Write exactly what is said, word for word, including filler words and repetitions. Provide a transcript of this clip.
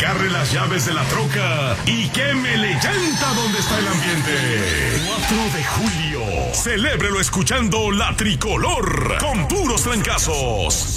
agarre las llaves de la troca y quémele llanta donde está el ambiente. cuatro de julio. Celébrelo escuchando La Tricolor con puros trancazos.